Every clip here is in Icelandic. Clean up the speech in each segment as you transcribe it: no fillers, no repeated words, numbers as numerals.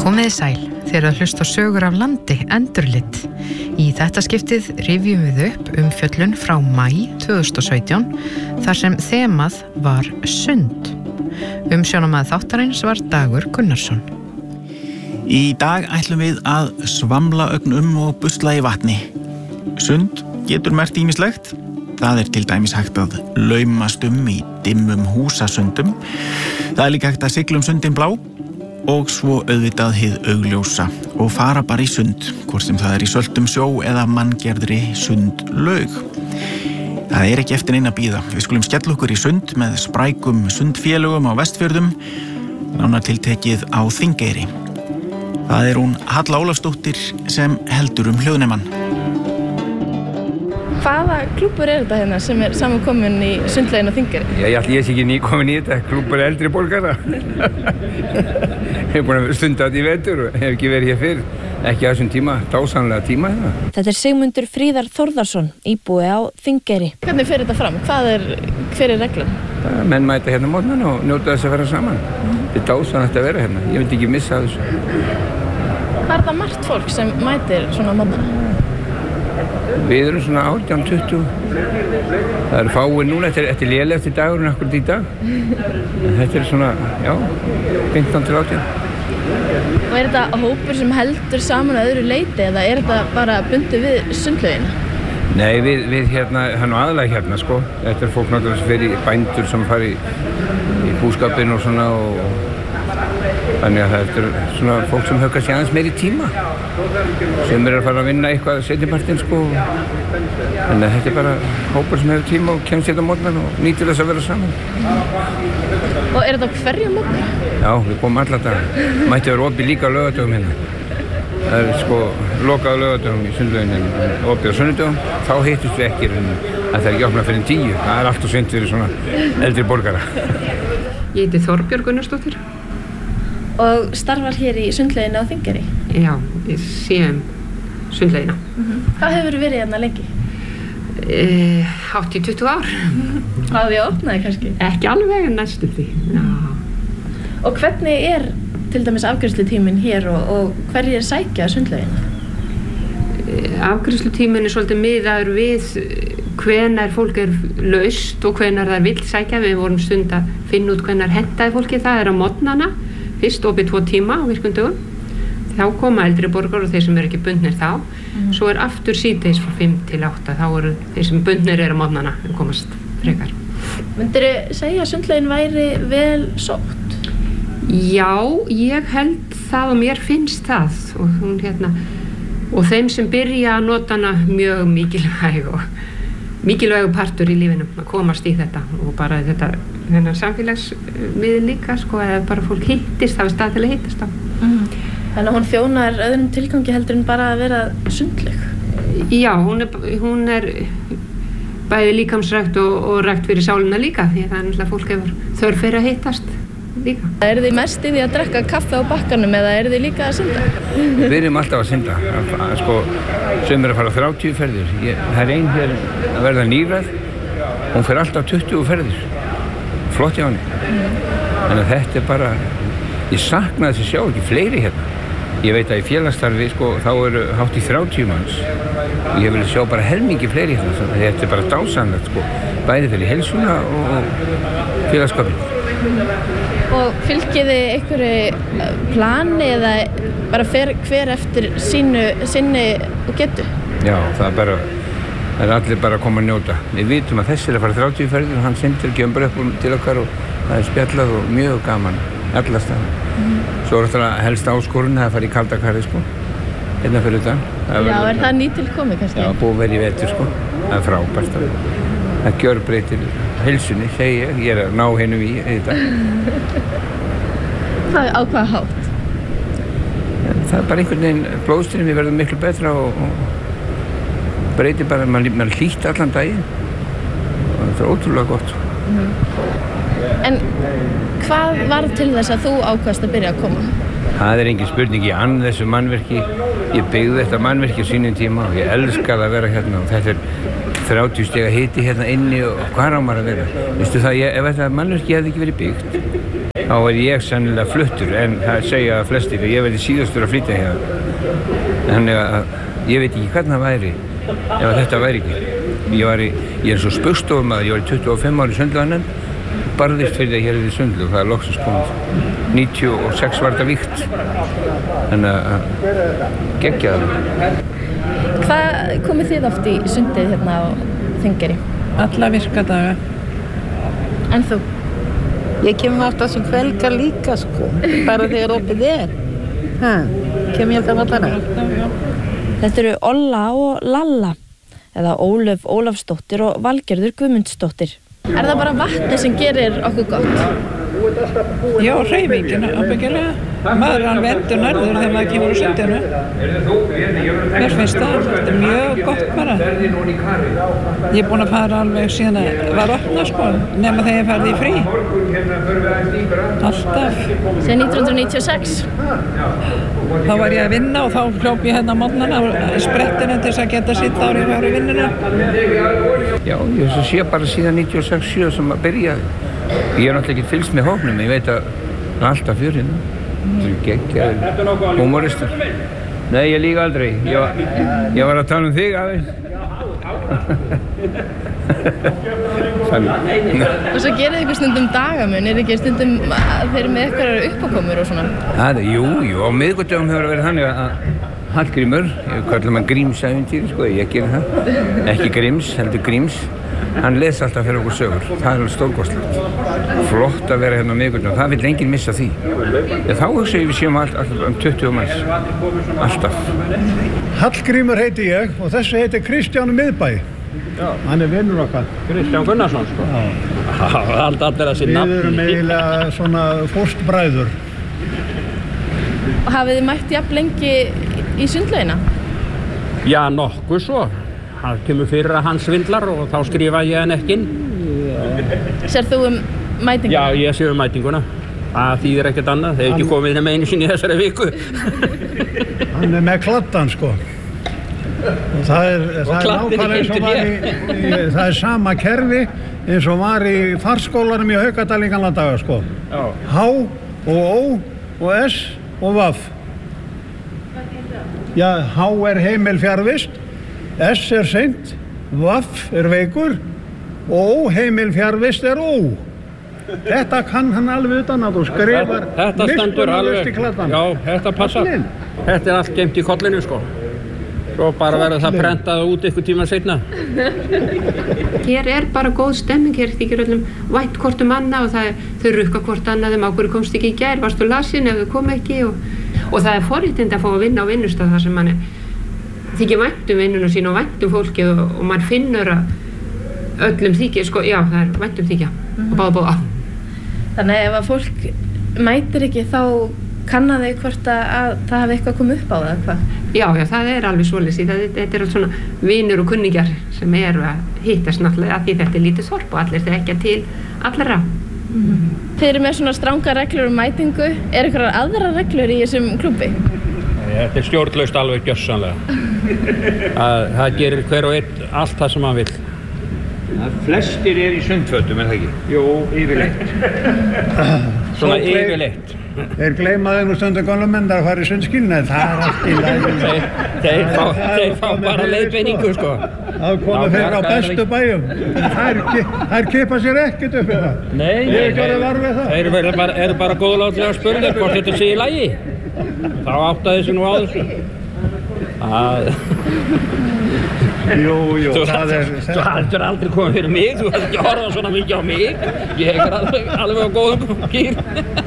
Komiði sæl þegar að hlusta á sögur af landi endurlit. Í þetta skiptið rifjum við upp umfjöllun frá maí 2017 þar sem þemað var sund. Umsjónarmaður þáttarins var Dagur Gunnarsson. Í dag ætlum við að svamla ögn og busla í vatni. Sund getur merkt ýmislegt. Það til dæmis hægt að laumast í dimmum húsasundum. Það líka hægt að sigla sundin blá og svo auðvitað hið augljósa og fara bara í sund, hvort sem það í söltum sjó eða manngerðri sundlaug. Það ekki eftir neina að bíða. Við skulum skella okkur í sund með sprækum sundfélögum á Vestfjörðum, nánar tiltekið á Þingeyri. Það hún Halla Ólafsdóttir sem heldur hljóðnemann. Hvaða klúbbur þetta hérna sem samankominn í sundlaugin á Þingeyri? Ég sé ekki nýkomin í þetta, klúbbur eldri borgara. Ég búin að stunda þetta í vetur og hef ekki verið hér fyrr. Ekki á þessum tíma, dásamlega tíma hérna. Þetta Sigmundur Fríðar Þórðarsson, íbúi á Þingeyri. Hvernig fer þetta fram? Hver reglan? Menn mæta hérna mótnan og njóta þess að vera saman. Þetta dásamlegt að vera hérna. Ég myndi ekki missa þessu. Hvað það margt fólk sem mætir svona mótnana? Við erum svona 18-20. Það fáir núna, þetta lélegasti dagurinn akkurat í dag. Þetta svona, 15-18. Og þetta hópur sem heldur saman að öðru leyti eða þetta bara bundið við sundlaugina? Nei, við hérna, hann aðalega hérna sko. Þetta fólk náttúrulega sem fer í bændur sem fari í búskapinn og svona og þannig að þetta svona fólk sem höfka sig aðeins meiri tíma sem að fara að vinna eitthvað seinnipartinn sko. Þannig að þetta bara hópur sem hefur tíma og kemst hérna á mótnan og nýtir þess að vera saman. Og þetta á hverju mótnan? Já, við komum alla daga. Mætti vera opið líka á laugardögum hérna. Það sko lokað á laugardögum í sundlauginni en opið á sunnudögum. Þá hittust við ekki en það ekki opnað fyrir 10. Það allt og seint fyrir svona eldri borgara. Ég heiti Þorbjörg Gunnarsdóttir. Og starfar hér í sundlauginu á Þingeyri? Já, ég sé sundlaugina. Hvað hefur verið hérna lengi? Hátt í 20 ár. Hvað þið opnaði kannski? Ekki alveg en næstum því. Já. Og hvernig til dæmis afgreiðslutíminn hér og hverjir sækja sundlaugina? Afgreiðslutíminn svolítið miðaður við hvenær fólk laust og hvenær það vill sækja. Við vorum stund að finna út hvenær hentaði fólki. Það á morgnana. Fyrst opið 2 tíma á virkundögum. Þá koma eldri borgar og þeir sem ekki bundnir þá. Svo aftur síðdegis frá 5 til 8. Þá eru þeir sem bundnir á morgnana að komast frekar. Myndirðu segja að sundlaugin væri vel sótt? Já, ég held það og mér finnst það. Og þeim sem byrja að nota hana mjög mikilvægur partur í lífinu að komast í þetta og bara þennan samfélagsmiðil líka sko, eða bara fólk hittist, það stað til að hittast á. Þannig að hún þjónar öðrum tilgangi heldur en bara að vera sundlaug? Já, hún bæði líkamsrækt og rækt fyrir sálina líka því að það náttúrulega fólk hefur þörf fyrir að hittast líka. Þið mest í því að drekka kaffe á bakkanum eða þið líka að synda? Við erum alltaf að synda. Sko, sem að fara 30 ferðir. Það ein hér að verða nýræð. Hún fer alltaf 20 ferðir. Flott hjá henni. Þannig að þetta bara, ég sakna þess að sjá ekki fleiri hérna. Ég veit að í félagsstarfi, sko, þá eru hátt í 30 manns. Og ég vil sjá bara helmingi fleiri hérna. Þetta bara dásamlegt, sko. Bæði fyrir heilsuna og félagskapinn. Og fylgið þið einhverju plani eða bara fer hver eftir sinni og getu? Já, það allir bara að koma að njóta. Við vitum að þessi að fara 30 ferðir og hann sendir kemur upp til okkar og það spjallað og mjög gaman alla staðar. Svo þetta helst áskorun að fara í kaldakarri sko. Hérna fyrir utan. Já, það nýtilkomið kannski? Já, búið verið í vetur sko. Það frábært það gjörbreytir heilsunni, segi ég að ná hennum í þetta. Á hvað hátt? Það bara einhvern veginn, blóðstreymi verður miklu betra og breytir bara, mann hlýtt allan daginn og þetta ótrúlega gott. En hvað varð til þess að þú ákvaðst að byrja að koma? Það engin spurning, ég ann þessu mannverki, ég byggði þetta mannverki á sínum tíma og ég elskaði að vera hérna og þetta 30 stiga hiti hérna inni og hvað á maður að vera? Veistu það, ef þetta mannverki hefði ekki verið byggt þá ég sennilega fluttur, en það segja flestir að ég verði síðastur að flytja hérna. Þannig að ég veit ekki hvernig það væri ef þetta væri ekki. Ég er svo spugstofamaður, ég var í 25 ári sundlaganefnd, barðist fyrir að hér er sundlu og það er loksins komið. 96 var þetta vígt, þannig að geggja það. Hvað komið þið oft í sundið hérna á Þingeyri? Alla virkadaga. En þú? Ég kem alltaf sem kvelgar líka sko, bara þegar opið kem ég alltaf allana. Þetta eru Olla og Lalla, eða Ólöf Ólafsdóttir og Valgerður Guðmundsdóttir. Er það bara vatnið sem gerir okkur gott? Já, hreyfingin ábyggilega. Maður er alveg endur nærður þegar maður kemur úr sundinu. Mér finnst þetta mjög gott bara. Ég er búin að fara alveg síðan að var opna sko, nema þegar ég ferði í frí. Alltaf. Síðan 1996? Þá var ég að vinna og þá hljóp ég hérna á morgnana á sprettinu til þess að geta sitt ári að fara í vinnuna. Já, ég sé bara síðan 96-7 sem að byrja. Ég náttúrulega ekki fylgst með hópnum, ég veit að alltaf fjörinn. Þetta er geggjaður humoristur. Nei, ég líka aldrei. Ég var að tala þig aðeins. Og svo gerið ykkur stundum dagamun, ekki stundum þeir eru með eitthvað uppákomur og svona? Jú, á miðvikudögum hefur verið þannig að Hallgrímur, ég kallar hann Grímsævintýri, sko, ég gerir það. Ekki Gríms, heldur Gríms. Hann les alltaf fyrir okkur sögur. Það er alveg stórkostlegt. Flott að vera hérna á miðvikudögum. Það vill enginn missa því. Þá hugsa ég við séum alltaf 20 manns. Alltaf. Hallgrímur heiti ég og þessi heiti Kristján Miðbæ. Já. Hann er vinnur okkar. Kristján Gunnarsson, sko. Já. Allir að sér nafn. Við erum eiginlega svona fóstbræður. Hafið þið mætt jafn lengi í sundlaugina? Já, nokkuð svo. Það kemur fyrir að hann svindlar og þá skrifa ég hann ekki inn. Sér þú mætinguna? Já, ég sé mætinguna. Það þýðir ekkert annað. Þeir ekki komið nema einu sinni í þessari viku. Hann er með kladdan, sko. Og það er nákvæmlega eins og var það er sama kerfi eins og var í farskólanum í Haukadal í gamla daga, sko. Já. H og O og S og Vaff. Já, H er heimil fjarvist. S er seint, Vaff er veikur og óheimil fjarvist er ó. Þetta kann hann alveg utan að þú skrifar miskunnarlaust í kladdann. Já, þetta passar. Þetta er allt geymt í kollinu, sko. Svo bara verður það prentað út eitthvað tíma seinna. Hér er bara góð stemming, hér þykir öllum vænt hvort annað og þau rukka hvort annað á hverju komst ekki í gær, varstu lasin ef þau kom ekki og það er forréttindi að fá að vinna á vinnustað þar sem mann þykir vænt vinnuna sín og vænt fólkið og maður finnur að öllum þykir, sko, já, það er vænt þykja og báða. Þannig ef að fólk mætir ekki þá kanna þau hvort að það hafi eitthvað komið upp á það, hvað? Já, það er alveg svoleiðis. Þetta er allt svona vinur og kunningjar sem eru að hittast náttúrulega því þetta er lítið þorp og allir þekkja til allra. Þeir eru með svona stranga reglur mætingu. Er einhverjar aðrar reglur í þessum klúbbi? Þetta er stjórnlaust alveg gjörsamlega. Það gerir hver og einn allt það sem hann vill. Flestir í sundfötum, er það ekki? Jú, yfirleitt. Svona yfirleitt. Þeir gleyma þeim og stundum gamla menn að fara í sundskilna, það er allt í lagi. Þeir fá bara leiðbeiningu, sko. Það koma þeir á bestu bæjum. Þær kipa sér ekkert upp í það. Nei, ég er ekki alveg var við það. Þeir eru bara góðlátlega að spurða hvort þetta sé í lagi. Þá áttaði þessu nú á þessu. Jú, það er... Þú heldur aldrei komið fyrir mig, þú hefði ekki horfað svona mikið á mig. Ég er alveg á góðum gír.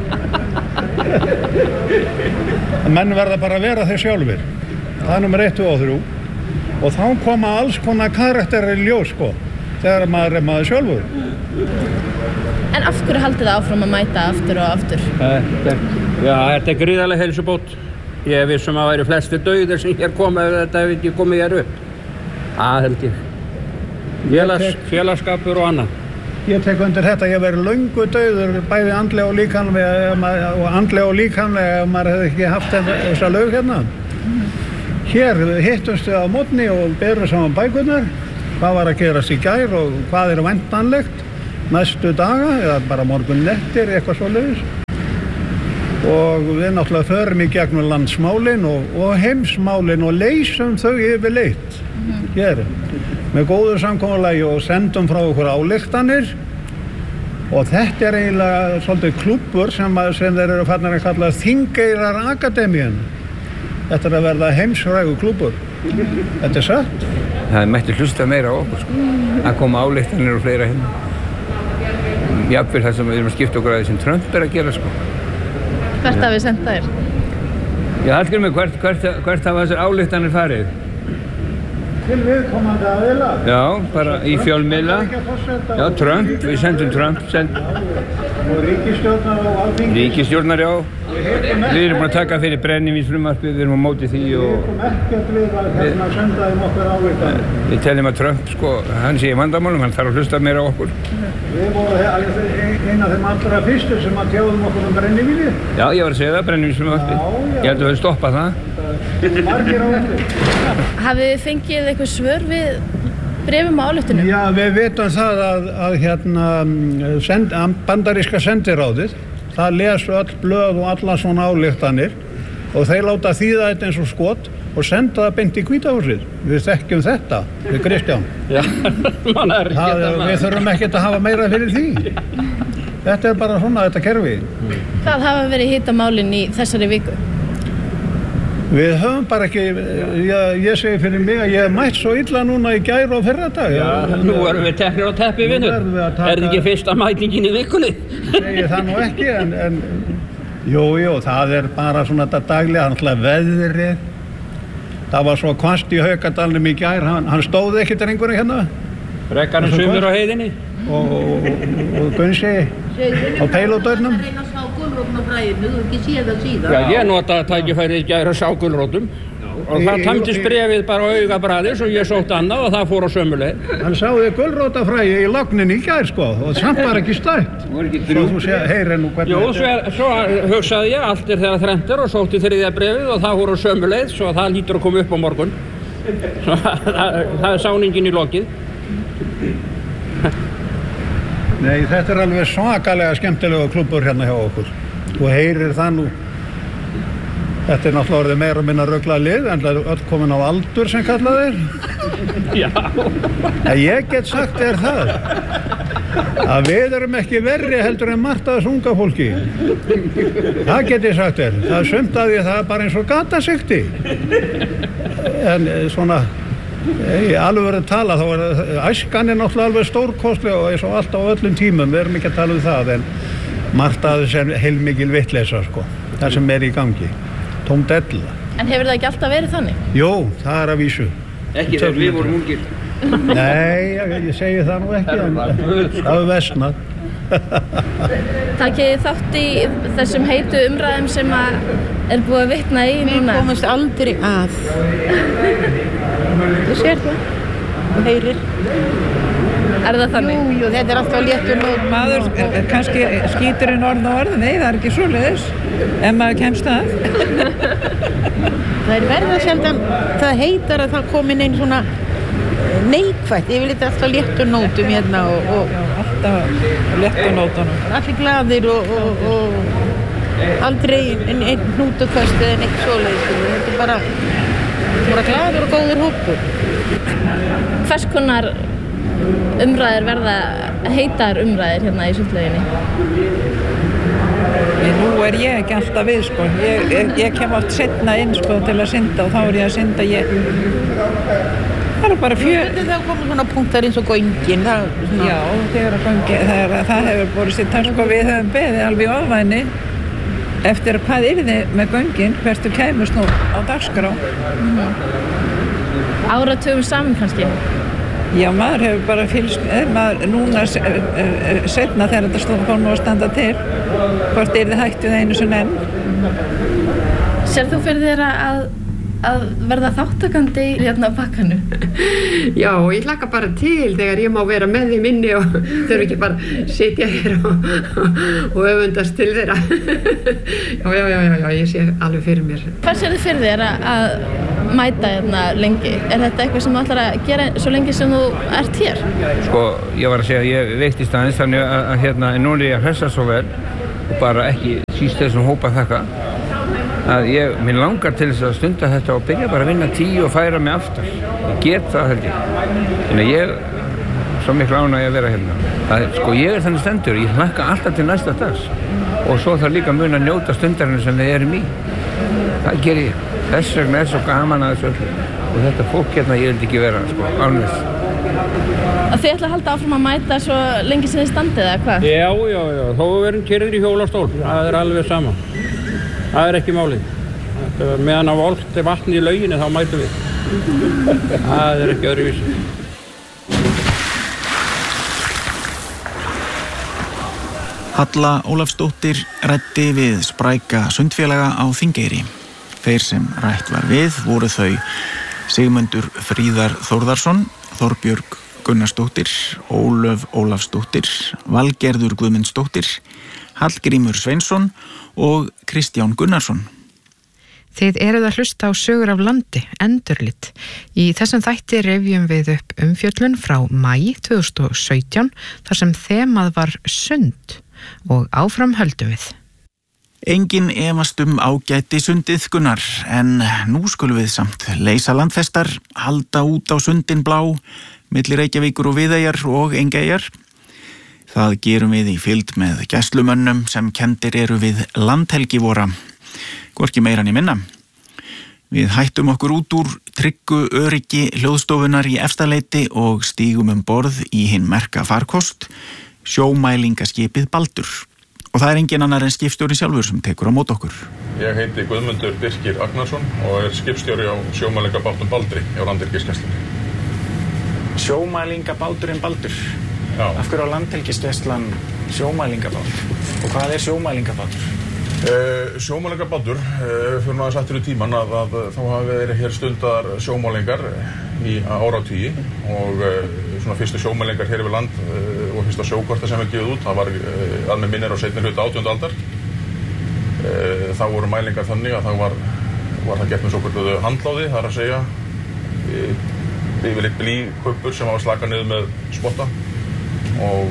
Menn verða bara að vera þeir sjálfir. Það er númer 1 og 3. Og þá koma alls konar karakterir í ljós, sko, þegar maður er maður sjálfur. En af hverju haldið það áfram að mæta aftur og aftur? Þetta er gríðarlega heilsubót. Ég er vissum að væri flestir dauðir sem hér koma ef þetta hefði ekki komið hér upp. Það held ég. Félagsskapur og annað. Ég tek undir þetta, ég verið löngu dauður bæði andlega og líkamlega ef maður hefði ekki haft þessa laug hérna. Hér hittumst við á morgni og berum saman bækurnar, hvað var að gerast í gær og hvað er væntanlegt næstu daga eða bara morgun nettir, eitthvað svoleiðis. og við náttúrulega förum í gegnum landsmálin og heimsmálin og leysum þau yfirleitt hér með góðu samkomulagi og sendum frá okkur ályktanir og þetta eiginlega svolítið klúbbur sem þeir eru farnir að kalla Þingeyrar Akademíun. Þetta að verða heimsfrægur klúbbur. Þetta satt. Það mætti hlusta meira á okkur sko. Það koma ályktanir og fleira hérna. Jafnvel það sem við erum að skipta okkur að því sem Trump að gera sko. Hvert hafið sendt þær? Já, Hallgrímur, hvert hafa þessar ályktanir farið? Til viðkomandi aðila? Já, bara í fjölmiðla. Já, Trump, við sendum Trump. Og ríkisstjórnar og Alþingi? Ríkisstjórnar, já. Við erum búin að taka fyrir brennivínsfrumvarpið, við erum á móti því og... Við erum ekkert við að senda þeim okkur ályktanir. Við teljum að Trump, sko, hann sé í vandamálum, hann þarf að hlusta meira á okkur. Við vorum eina af þeim allra fyrstu sem að tjáðum okkur brennivíni. Já, ég var að segja það, brennivínsfrumvarpið. Ég held að við höfum stoppað það. Margir á eftir. Hafið þið fengið eitthvað svör við bréfum á ályktunum? Já, við vitum það að bandaríska sendiráðið, það lesu öll blöð og alla svona ályktanir og þeir láta þýða þetta eins og skot og senda það beint í Hvítahúsið. Við þekkjum þetta, við Kristján. Já, mann er ekki þetta maður. Við þurfum ekkert að hafa meira fyrir því. Þetta er bara svona þetta kerfi. Hvað hafa verið hitamálin í þessari viku? Við höfum bara ekki, ég segi fyrir mig að ég hef mætt svo illa núna í gær og fyrradag. Já, nú erum við teknir á teppi, vinnur. Er þetta ekki fyrsta mætingin í vikunni? Segi það nú ekki, en jú, það er bara svona þetta daglega, náttúrulega veðrið. Það var svo kvast í Haukadalnum í gær, hann stóð ekki drengurinn hérna. Rekkarinn sumur á heiðinni. Og Gunsi á peilótaurnum. Já, ég notaði tækifærið í gær að sjá gulrótum og það tæmdist brefið bara á augabragðis og ég sótti annað og það fór á sömu leið. Hann sáði gulrótafræi í logninni í gær sko og samt var ekki stætt. Svo þú heyrir nú hvernig þetta er. Jú, svo hugsaði ég allt er þegar þrennt er og sótti þriðja brefið og það fór á sömu leið svo það lítur að koma upp á morgun. Það er sáningin í lokið. Nei, þetta er alveg svakalega skemmtilega klúbbur hérna hjá okkur. Þú heyrir það nú. Þetta er náttúrulega orðið meira og minna röglað lið, en það er öll komin á aldur sem kallað er. Já. En ég get sagt þér það, að við erum ekki verri heldur en margt af þessu unga fólki. Það get ég sagt þér. Það er sumt að því það er bara eins og gatasigti. En svona... Í alveg tala þá er æskan er náttúrulega alveg stórkostleg og eins og allt á öllum tímum, við erum ekki að tala um það en margt að þess er heilmikil vitleysa sko, það sem er í gangi, tóm della. En hefur það ekki alltaf verið þannig? Jú, það er að vísu. Ekki þegar við vorum ungir. Nei, ég segi það nú ekki, en það er versnað. Takið þið þátt í þessum heitu umræðum sem er búið að vitna í núna? Við komumst aldrei að. Þú sér það, þú heyrir. Er það þannig? Jú, þetta er alltaf léttur nóg. Maður kannski skýturinn orð á orð, nei það er ekki svoleiðis, ef maður kemst að. Það er verða sjaldan, það heitar að það komin einn svona neikvætt, ég vil þetta alltaf léttur nótum hérna og alltaf léttur nótunum. Allir glaðir og aldrei einn hnútuköst eða neitt svoleiðis, þetta er bara glaður og góður hópur. Hvers konar umræðir verða heitar umræðir hérna í sundlauginni? Nú er ég ekki alltaf við sko, ég kem oft seinna inn sko til að synda og þá er ég að synda það er bara Það komur svona punktar eins og göngin. Já, þegar að göngin, það hefur borist í tann sko, við höfum beðið alveg í ofvæni eftir hvað yrði með göngin, hverstu kæmust nú á dagskrá. Áratugum saman kannski? Já, maður hefur bara fylgst með, núna seinna þegar þetta kom nú að standa til, hvort yrði hægt við einu sem enn. Sér þú fyrir þér að verða þáttakandi í hérna bakkanu? Já, ég hlakka bara til þegar ég má vera með þeim inni og þurfi ekki bara sitja hér og öfundast til þeirra. Já, ég sé alveg fyrir mér. Hvað sér þið fyrir þér að mæta hérna lengi? Er þetta eitthvað sem þú ætlar að gera svo lengi sem þú ert hér? Sko, ég var að segja að ég veiktist aðeins þannig að hérna, en núna er ég að hressa svo vel og bara ekki síst þessum hópa þakka að mér langar til þess að stunda þetta og byrja bara að vinna 10 og færa mig aftar. Ég get það held ég. Þannig að ég svo miklu ánægja að vera hérna. Ég þannig stendur, ég hlakka alltaf til næsta dags og svo þarf líka mun að njóta stundarinn sem við erum í. Það gerir ég. Þess vegna svo gaman að þessu öllu. Og þetta fólk hérna, ég vil ekki vera ánægð. Þið ætla að halda áfram að mæta svo lengi sem þið standið eða hvað? Já, þó við verum keyrðir í hjólastól, það alveg sama. Það ekki málið. Meðan á volgt vatn í lauginni þá mætum við. Það ekki öðruvísi. Halla Ólafsdóttir ræddi við spræka sundfélaga á Þingeyri. Þeir sem rætt var við voru þau Sigmundur Fríðar Þórðarsson, Þorbjörg Gunnarsdóttir, Ólöf Ólafsdóttir, Valgerður Guðmundsdóttir, Hallgrímur Sveinsson og Kristján Gunnarsson. Þið eruð að hlusta á sögur af landi, endurlit. Í þessum þætti rifjum við upp umfjöllun frá maí 2017 þar sem þemað var sund og áfram höldum við. Engin efast ágæti sundið Gunnar, en nú skulum við samt leysa landfestar, halda út á sundin blá, milli Reykjavíkur og Viðeyjar og Engeyjar. Það gerum við í fylgd með gæslumönnum sem kenndir eru við landhelgivora, hvorki meira né minna. Við hættum okkur út úr tryggu öryggi hljóðstofunar í Efstaleiti og stígum borð í hinn merka farkost, sjómælingaskipið Baldur. Og það engin annar en skipstjóri sjálfur sem tekur á mót okkur. Ég heiti Guðmundur Birkir Agnarsson og skipstjóri á sjómælingabátum Baldri hjá Landhelgisgæslunni. Sjómælingabáturinn Baldur? Já. Af hverju á Landhelgisgæslan sjómælingabát? Og hvað sjómælingabátur? Sjómælingabátur, fyrir náttúrulega sattur í tíman að þá hafa verið hér stundar sjómælingar í áratugi og svona fyrstu sjómælingar hér yfir land og fyrsta sjókorta sem við gefið út, það var að með minnir á seinni hluta 18. aldar. Þá voru mælingar þannig að það var það gert með svokölluðu handláði, það að segja yfirleitt blýkubbur sem var slakað niður með spotta og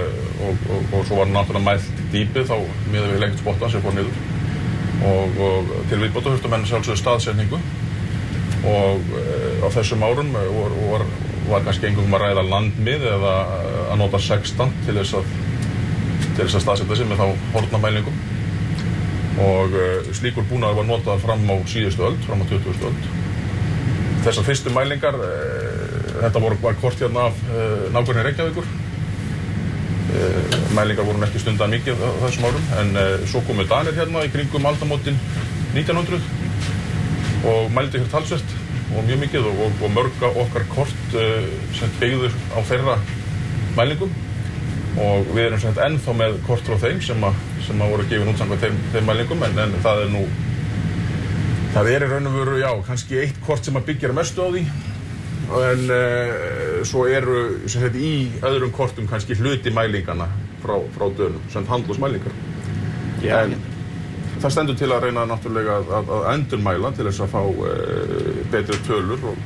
svo var náttúrulega mælt dýpið þá miðað við lengt spotta sem fór niður og til viðbótar þurftu menn sjálfsögðu staðsetningu og á þessum árum var kannski eingöngu að ræða landmið eða að nota sextant til þess að staðsetja sig með þá hornamælingum og slíkur búnaður var notað fram á síðustu öld, fram á 20. öld. Þessar fyrstu mælingar, þetta var kort hérna af nágrenni Reykjavíkur. Mælingar voru ekki stundað mikið á þessum árum en svo komu Danir hérna í kringum aldamótin 1900 og mældi hér talsvert og mjög mikið og mörg okkar kort sem byggður á þeirra mælingum og við erum sem ennþá með kort frá þeim sem voru gefin út samkvæmt þeim mælingum en það í raun og veru, já, kannski eitt kort sem að byggja mestu á því en svo eru sem sagt í öðrum kortum kannski hluti mælingana frá dönum sem handlósmælingar. En það stendur til að reyna náttúrulega að endurmæla til þess að fá betri tölur og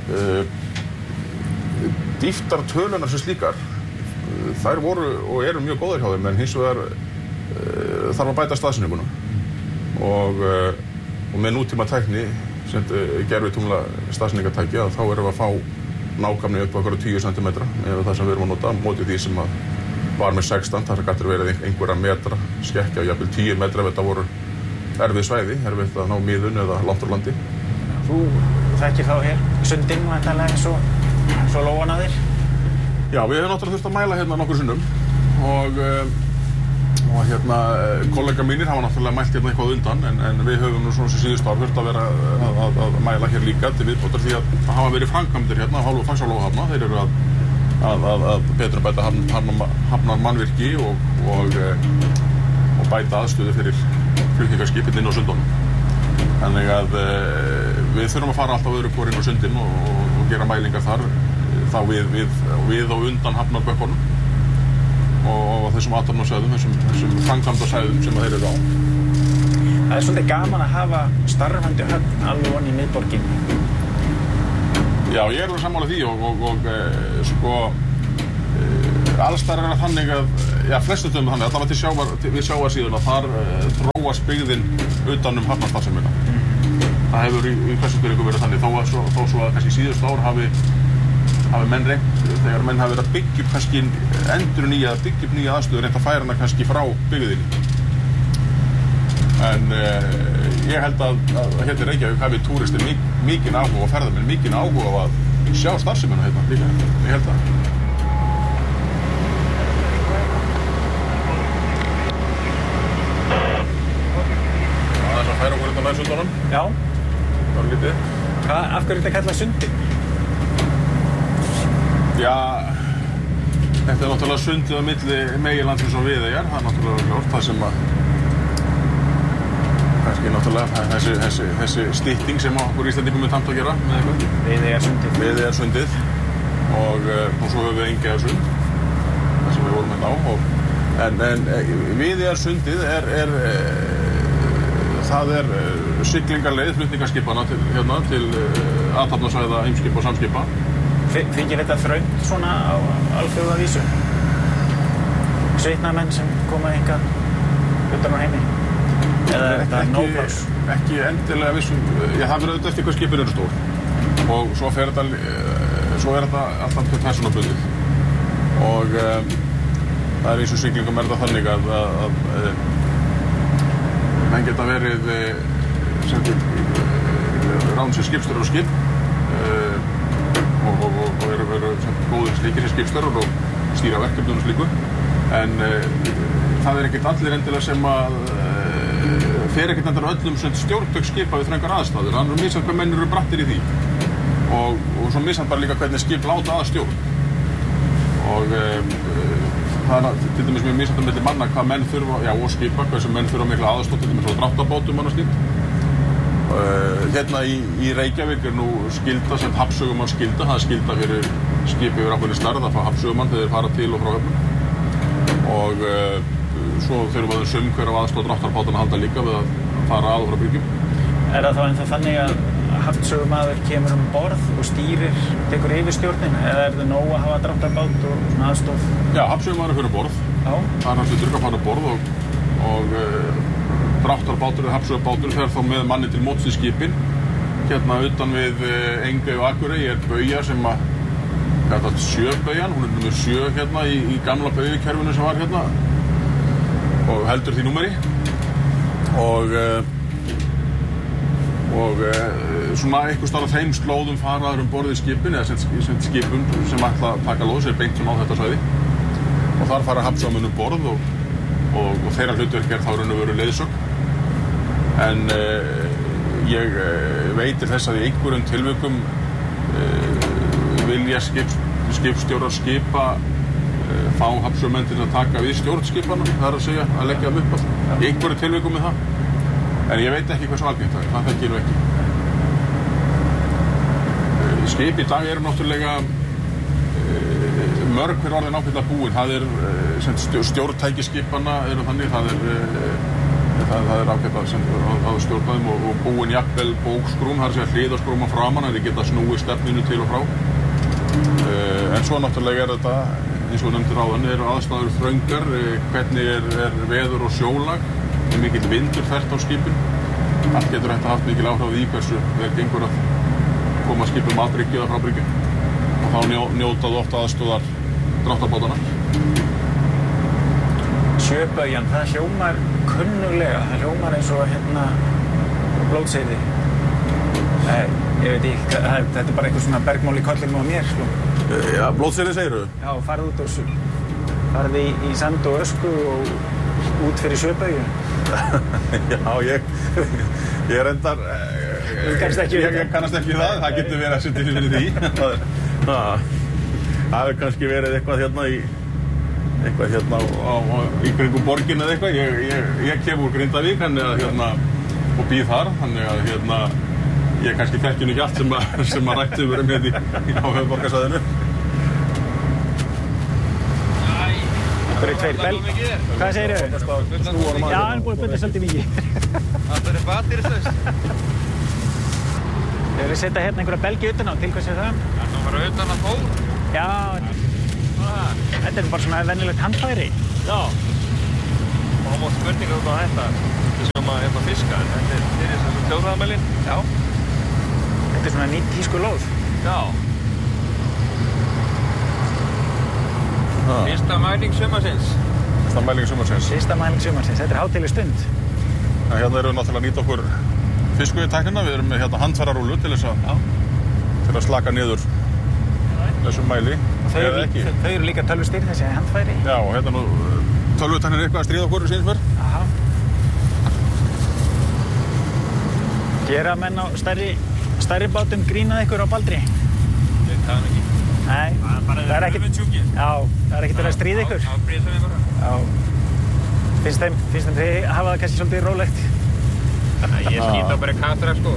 dýftartölunar sem slíkar þær voru og eru mjög góðar hjá þeim en hins vegar þarf að bæta staðsetninguna og með nútíma tækni sem gervitungla staðsetningartæki þá erum við að fá nákvæmni upp á 10 cm eða það sem við erum að nota mótið því sem var með sextant, það gæti verið einhverja metra skekkja, jafnvel 10 metra ef þetta voru erfið svæði, erfitt að ná miðun eða langt úr landi. Þú þekkir þá hér sundin væntanlega svo lóan að þér? Já, við hefum náttúrulega þurft að mæla hérna nokkur sinnum og hérna kollega mínir hafa náttúrulega mælt hérna eitthvað undan en við höfum nú svona sem síðustu ár þurft að vera að mæla hér líka til viðbótar því að hafa verið framkvæmdir hérna á hálfu Faxaflóahafna, þeir eru að betur að bæta hafnar mannvirki og bæta aðstöðu fyrir flutningaskipin inn á sundunum. Þannig að við þurfum að fara alltaf öðru hvor inn á sundin og gera mælingar þar þá við og undan hafnarbökkunum og þessum athafnasvæðum, þessum framkvæmdasvæðum sem þeir eru á. Það svolítið gaman að hafa starfandi höfn alveg onni í miðborginni. Já, ég sammála því og sko alls þar þannig að Já, flestu stöðum þannig, allavega við sjávarsíðuna, þar þróast byggðin utan hafnarstarfsemina. Það hefur í flestum tilvikum verið þannig, þó svo að kannski síðustu ár hafi menn reynt, þegar menn hafi verið að byggja upp kannski byggja upp nýja aðstöður, reynt að færa hana kannski frá byggðinni. En ég held að hérna í Reykjavík hafi túristir mikinn áhuga og ferðamenn mikinn áhuga á að sjá starfsemina hérna líka. Ég held það. Það er að færa okkur hérna nær sundunum. Já. Það var lítið. Af hverju þetta kallað sundi? Já, þetta er náttúrulega sundið á milli meginlandsins og Viðeyjar. Það er náttúrulega ljóst það sem að kannski náttúrulega þessi stytting sem okkur Íslendingum er tamt að gera með eitthvað. Viðeyjarsundið og svo höfum við Engiðarsund, það sem við vorum hérna á. En Viðeyjarsundið það er siglingarleið flutningaskipanna til athafnasvæða heimskipa og samskipa. Þykir þetta þröngt svona á alþjóðavísu? Sveitarmenn sem koma hingað utan á heimi? Eða er þetta nópláss? Ekki endilega vissum. Það fyrir auðvitað eftir hvað skipin eru stór. Og svo er þetta alltaf persónubundið. Og það er eins og siglingum er þetta þannig að menn geta verið ráðin sem skipstjórar á skip og eru góðir slíkir sem skipstjórar og stýra verkefnum og slíku. En það er ekkert allir endilega sem að fer ekkert endur öllum stjórntök skipa við þröngar aðstæður. Það er misjafnt hvað menn eru brattir í því. Og svo misjafnt bara líka hvernig skip láta að stjórn. Og það er til dæmis mjög misjafnt milli manna hvað menn þurfa, og skipa, hvað sem menn þurfa mikla aðstoð, til dæmis á dráttarbátum og slíkt. Hérna í Reykjavík er nú skylda sem hafnsögumann skylda. Það er skylda fyrir skipi yfir ákveðinni stærð að fá hafnsögumann þegar þeir fara til og frá höfnum. Og svo þurfum við hver af aðstoð dráttarbátana að halda líka við að fara að og frá bryggjum. Er það þá ennþá þannig að hafnsögumaður kemur borð og stýrir, tekur yfir stjórnin? Eða er það nóg að hafa dráttarbát og svona aðstoð? Já, hafnsögumaður fyrir borð. Já. Það er hans hlutur að fara borð og dráttarbátur eða hafnsögubátur fer þá með manni til móts í skipin. Hérna utan við Engey og Akurey er bauja sem að kallast sjöbaujan. Hún er nummer 7 hérna í gamla baujukerfinu sem var hérna og heldur því númeri og svona einhvers staðar á þeim slóðum faraður borð í skipin eða sent skipum sem ætla að taka lóð sér beint á þetta svæði og þar fara hafnsögumenn borð og þeirra hlutverk er þá raun og veru leiðsögn en ég veitir þess að í einhverjum tilvikum vilja skipstjórar skipa fá hafnsögumenn til að taka við stjórnskipana, það er að segja, að leggja þeim upp að í einhverju tilvikum með það. En ég veit ekki hversu algengt það þekki ég nú ekki. Skip í dag eru náttúrulega mörg hver orðin ákveðna búin. Það er stjórntæki skipana eru þannig, það er ákveðna að stjórnaðum og búin jafnvel bókskrúm, það er að segja hliðarskrúma framan, þeir geta snúið stefninu til og frá. En svo náttúrulega er þetta eins og nefndir áðan, eru aðstæður þröngar, hvernig er veður og sjólag, er mikill vindur þvert á skipin. Allt getur þetta haft mikil áhrif á því hversu þeir gengur að koma skipum að bryggju eða frá bryggju. Og þá njótaðu oft aðstöðar dráttarbátana. Sjöbaujan, það hljómar kunnuglega, það hljómar eins og hérna Blótseyri. Ég veit ekki, þetta er bara eitthvað svona bergmál í kollinum á mér, sko. Já, Blótseyri segirðu? Já, farið út og farið í sand og ösku og út fyrir Sjöbauju. Já, ég er endar... Þú kannast ekki við þetta? Ég kannast ekki við það, það getur verið að setja fyrir því. Það hefur kannski verið eitthvað hérna í kringum borgin eða eitthvað. Ég kem úr Grindavík og býð þar, þannig að ég kannski þekki nú ekki allt sem að rættu verið með á höfuðborgarsvæðinu. Það eru tveir Hvað segirðu? Já, hann er búin að byrja svolítið mikið. Það eru batterislaust. Við viljum setja hérna einhverja belgi utan á, til hvað séu það? Það er bara utan á fór. Já, þetta er bara svona venjulegt handfæri. Já. Og hann mótt spurningar út á þetta. Sem að hérna fiska, en þetta er þessum þjóðhraðamælin. Já. Þetta svona nýtt tísku lóð. Já. Fyrsta mæling sumarsins. Fyrsta mæling sumarsins. Þetta er hátíðleg stund. Hérna erum við náttúrulega að nýta okkur fiskveiðitæknina. Við erum með hérna handfærarúllu til að slaka niður þessum mæli. Þau eru líka tölvustýr, þessi handfæri. Já, og hérna nú tölvutæknin eitthvað að stríða okkur, sínst mér. Aha. Gera menn á stærri bátum grínað ykkur á Baldri? Ég það ekki. Nei, það er ekkert verið að stríða ykkur. Já, bríða þeim bara. Já. Finnst þeim þið hafa það kannski svolítið rólegt? Ég skýta bara katra, sko.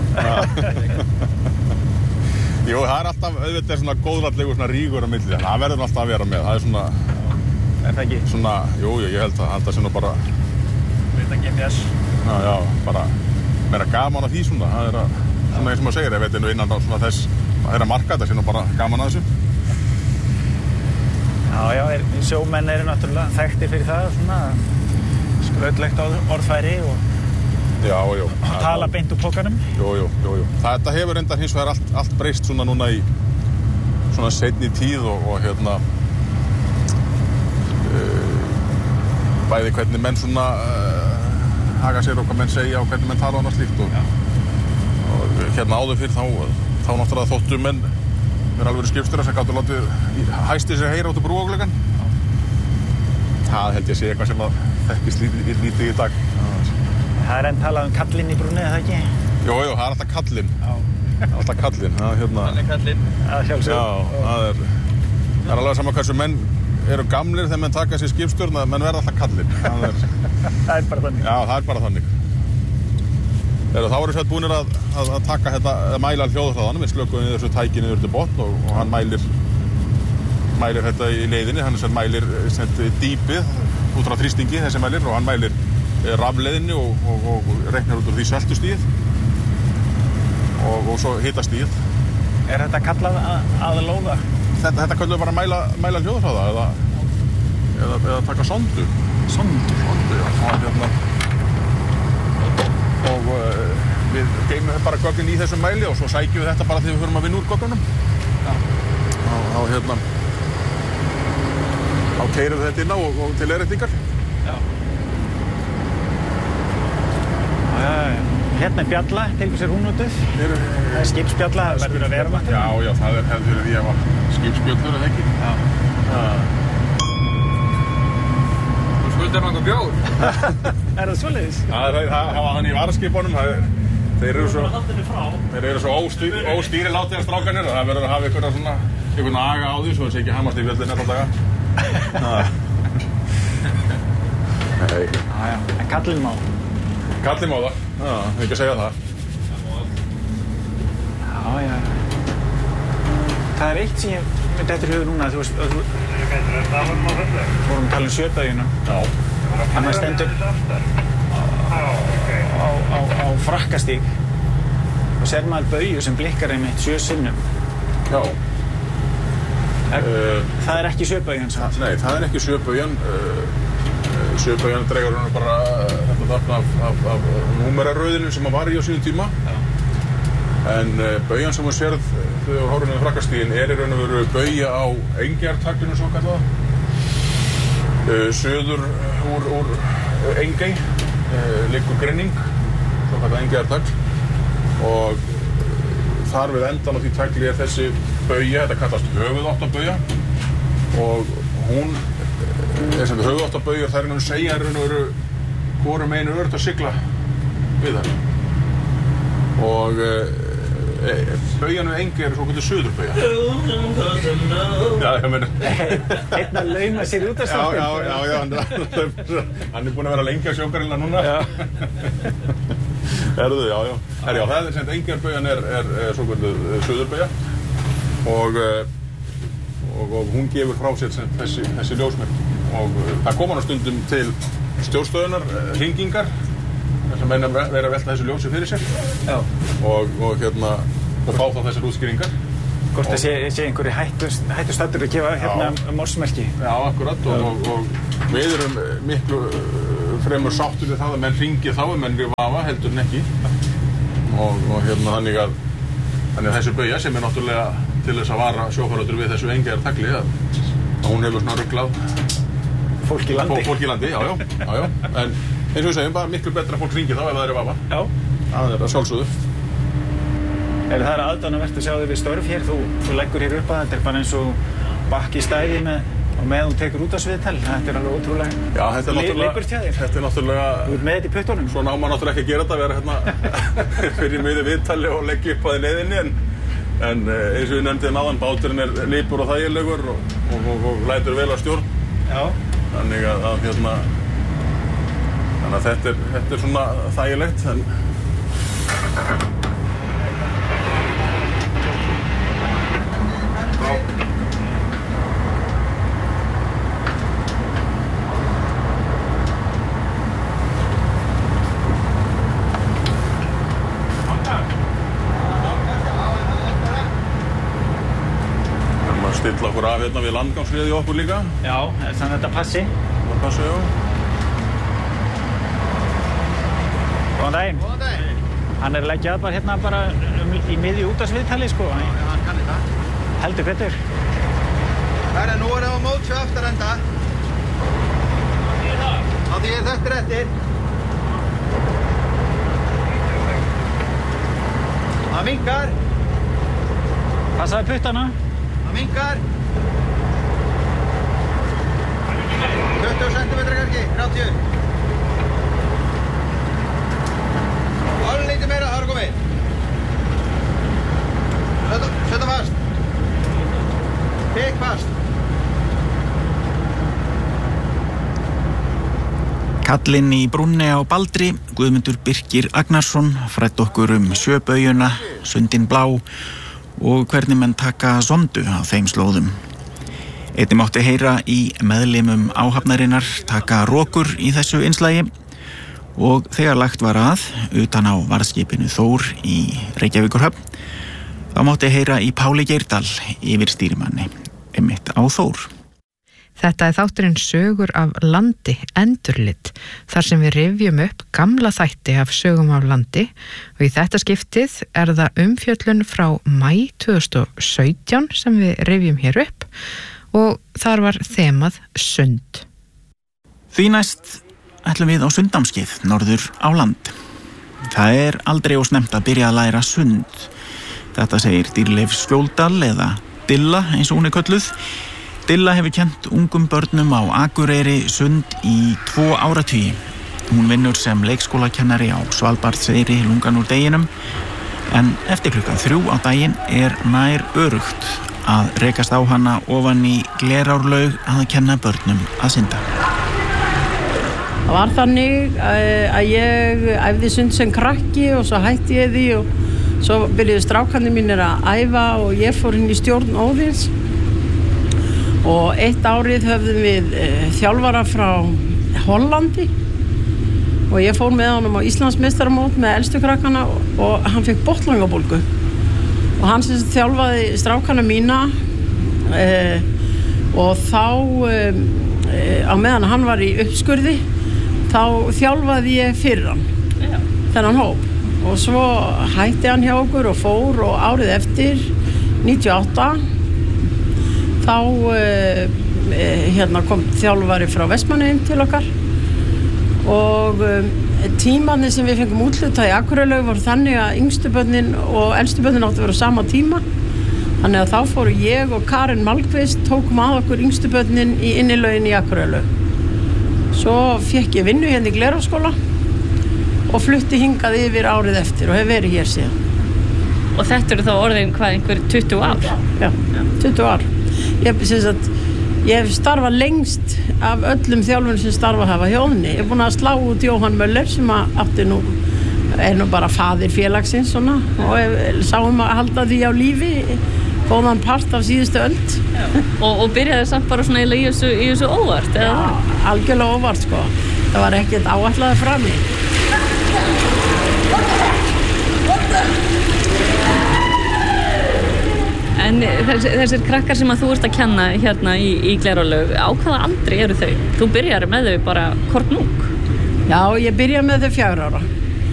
Jú, það er alltaf, auðvitað svona góðrallegu svona rígur á milli. Það verður alltaf að vera með. Það er svona... Er það ekki? Svona, jú, ég held það sé nú bara... Vita GPS. Já, bara meira gaman af því svona. Það er svona eins og maður segir, ég veit nú innan á svona þess... Það er að marka, það sé nú bara gaman að þessu. Já, sjómenn eru náttúrulega þekktir fyrir það, svona skrautlegt orðfæri og tala beint úr pókanum. Jú. Þetta hefur reyndar hins vegar allt breyst svona núna í svona seinni tíð og hérna bæði hvernig menn svona haga sér og hvað menn segja og hvernig menn tala og annað slíkt og hérna áður fyrir þá náttúrulega þóttu menn vera alveg skipstjórar sem gátu látið hæsti sér heyra út úr brúargluggann. Það held ég sé eitthvað sem að þekkist lítið í dag. Það er enn talað kallinn í brúnni, eða ekki? Jú, það er alltaf kallinn. Alltaf kallinn. Hann er kallinn. Sjálfsög. Já, það er alveg sama hversu menn eru gamlir þegar menn taka sér skipstjórn, menn verða alltaf kallinn. Það er bara þannig. Já, það er bara þannig. Þá voru við búinir að taka þetta, að mæla hljóðhraðanum, við slökuðum í þessu tæki niður til botn og hann mælir þetta í leiðinni, hann mælir dýpið út frá þrýstingi þessi mælir og hann mælir rafleiðinni og reiknar út úr því sveltustíð og svo hitastíð. Er þetta kallað að lóða? Þetta kallum við bara að mæla hljóðhraða eða taka sondu. Sondu, já. Og við geymum bara gögnin í þessum mæli og svo sækjum við þetta bara þegar við höfum að vinna úr gögnunum. Þá keyrum við þetta inn á og til leiðréttingar. Já. Hérna er bjalla, til sér hún útið. Það er skipsbjalla, það verður að vera með. Já, það er hefð fyrir því að skipsbjöllur eða ekki. Skuldar nokkuð bjór. Er það svoleiðis? Það var hann í varaskipunum. Þeir eru svo óstýrilátið af strákanir og það verður að hafa einhvern aga á því svo þessi ekki hamast í fjöllin alla daga. En kallinn má? Kallinn má það. Já, ekki að segja það. Já. Það er eitt sem ég myndi eftir hugur núna, þú veist, vorum að tala sjöbaugina. Já. En maður stendur á frakkastíg og sér maður baugju sem blikkar einmitt 7 sinnum. Já. Það er ekki sjöbaugjan samt? Nei, það er ekki sjöbaugjan. Sjöbaugjan dregur hann bara þetta þarna af númeraröðinu sem var í á sínum tíma. Já. En baugjan sem þú sérð þegar þú horfir niður frakkastíginn er í raun og veru baugja á Engeyjartaglinu svo kallað. Suður úr Engey liggur Grinning, svo kallað Engeyjartagl og þar við endan á því tagli er þessi baugja, þetta kallast höfuðáttabaugja og hún sem höfuðáttabaugjar þær er segja í raun og veru hvorum einu örd að sigla við þær og baugjan við Engey er svo kallað suðurbaugja. Já, ég meina einn að lauma sér út af stofnum. Já, hann er búinn að vera lengi á sjóngarilla núna. Herðu, já. Það er sem Engeyjarbaugjan er svo kallað suðurbaugja og hún gefur frá sér þessi ljósmerki og það koma stundum til stjórnstöðunar hringingar sem menn vera að velta þessu ljósi fyrir sér og fá þá þessar útskýringar Hvort það sé einhverju hættustaddur að gefa hérna morsmerki. Já, akkurat og við erum miklu fremur sáttur við það að menn hringi þá menn við vafa heldur en ekki og hérna þannig að þessi beygja sem náttúrulega til þess að vara sjófarendur við þessu engjar tagli að hún hefur svona ruglað fólk í landi. Já. En eins og við segjum bara miklu betra að fólk hringi þá ef það vafa. Já. Það að sjálfsögðu. Það er aðdánavert að sjá þig við störf hér, þú leggur hér upp að þetta bara eins og bakki í stæði og með þú tekur út á sviðtal, þetta alveg ótrúlega. Já, þetta náttúrulega Þú ert með þetta í puttunum. Svona á maður náttúrulega ekki að gera þetta, vera hérna fyrir miði viðtali og leggja upp að þið neðinni en eins og við nefndið náðan, báturinn nýpur og þægilegur og lætur vel að stjórn. Já. Þannig að þetta er svona þægilegt stilla okkur af hérna við landgangsriði okkur líka. Já, þannig að þetta passi. Það passi, já. Góðan daginn. Góðan daginn. Hann er leggjað bara hérna í miðju útvarpsviðtali, sko. Já, hann kann þetta. Heldur betur. Herra, nú er það á móts við afturenda. Á því þetta eftir. Það minnkar. Passaði puttana. Það minnkar. 20 cm kannski, 30. Lítið meira, það er komið. Setja fast. Tek fast. Kallinn í brúnni á Baldri, Guðmundur Birkir Agnarsson, fræddi okkur sjöbaujuna, sundin blá og hvernig menn taka sondu á þeim slóðum. Einnig mátti heyra í meðlimum áhafnarinnar taka rokur í þessu innslagi og þegar lagt var að utan á varðskipinu Þór í Reykjavíkurhöfn þá mátti heyra í Páli Geirdal yfirstýrimanni einmitt á Þór. Þetta er þátturinn Sögur af landi, endurlit, þar sem við rifjum upp gamla þætti af sögum af landi og í þetta skiptið er það umfjöllun frá maí 2017 sem við rifjum hér upp og þar var þemað sund. Því næst ætlum við á Sundnámskeið norður á land. Það er aldrei ósnemmt að byrja að læra sund. Þetta segir Dýrleif Skjóldal eða Dilla eins og hún er kölluð. Dilla hefur kennt ungum börnum á Akureyri sund í 2 áratugi. Hún vinnur sem leikskólakennari á Svalbarðseyri lungan úr deginum en eftir klukkan 3 á daginn er nær örugt að rekast á hana ofan í Glerárlaug að kenna börnum að synda. Það var þannig að ég æfði sund sem krakki og svo hætti ég því og svo byrjuðu strákarnir mínir að æfa og ég fór inn í stjórn Óðins og eitt árið höfðum við þjálfara frá Hollandi og ég fór með honum á Íslandsmeistaramót með elstu krakkana og hann fekk botnlangabólgu og hann sem þjálfaði strákana mína og þá á meðan hann var í uppskurði þá þjálfaði ég fyrir hann þennan hóp og svo hætti hann hjá okkur og fór og árið eftir 98 þá kom þjálfari frá Vestmannaeyjum til okkar og tímarnir sem við fengum úthlutað í Akureyri voru þannig að yngstu börnin og elstu börnin áttu að vera á sama tíma þannig að þá fóru ég og Karin Malmqvist tókum að okkur yngstu börnin í innilaugin í Akureyri. Svo fekk ég vinnu hérna í Glerárskóla og flutti hingað yfir árið eftir og hef verið hér síðan. Og þetta eru þá orðin hvað, einhver 20 ár? Já, 20 ár. Ég hef starfað lengst af öllum þjálfurum sem starfað hafa hjá Óðni. Ég er búin að slá út Jóhann Möller sem er nú bara faðir félagsins svona, og sáum að halda því á lífi góðan part af síðustu öld. Og byrjaði samt bara svona í þessu óvart? Já, algjörlega óvart sko. Það var ekkert áætlaði frammi. En Þessir krakkar sem að þú ert að kenna hérna í Glerárlaug, á hvaða aldri eru þau? Þú byrjar með þau bara kornung? Já, ég byrja með þau 4 ára.